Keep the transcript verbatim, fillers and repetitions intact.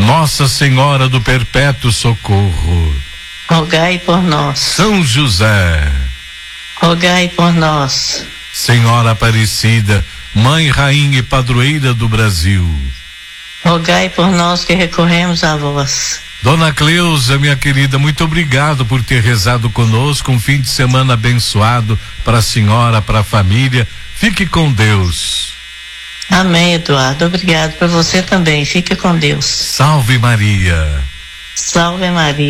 Nossa Senhora do Perpétuo Socorro, rogai por nós. São José, rogai por nós. Senhora Aparecida, Mãe, Rainha e Padroeira do Brasil, rogai por nós que recorremos a vós. Dona Cleusa, minha querida, muito obrigado por ter rezado conosco. Um fim de semana abençoado para a senhora, para a família. Fique com Deus. Amém, Eduardo. Obrigado para você também. Fique com Deus. Salve Maria. Salve Maria.